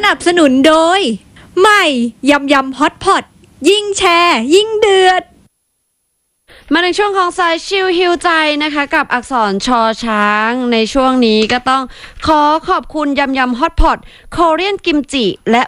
นับสนุนโดยใหม่ยำยำฮอตพอตยิ่งแชร์ยิ่งเดือดมาในช่วงของสายชิลฮิวใจนะคะกับอักษรชอช้างในช่วงนี้ก็ต้องขอขอบคุณยำยำฮอตพอตโคเรียนกิมจิและ